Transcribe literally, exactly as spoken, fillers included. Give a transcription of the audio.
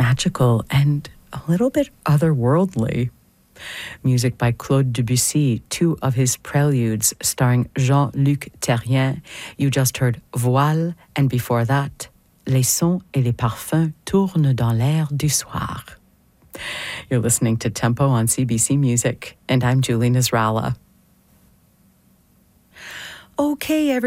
magical and a little bit otherworldly. Music by Claude Debussy, two of his preludes starring Jean-Luc Terrien. You just heard Voile, and before that, Les sons et les parfums tournent dans l'air du soir. You're listening to Tempo on C B C Music, and I'm Julie Nasrallah. Okay, everyone.